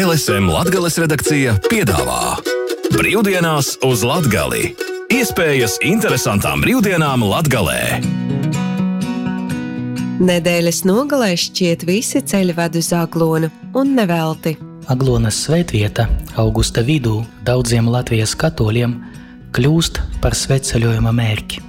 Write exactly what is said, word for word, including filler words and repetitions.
L S M Latgales redakcija piedāvā Brīvdienās uz Latgali. Iespējas interesantām brīvdienām Latgalē. Nedēļas nogalē šķiet visi ceļi ved uz Aglonu, un nevelti. Aglonas svētvieta augusta vidū daudziem Latvijas katoļiem kļūst par svētceļojuma mērķi.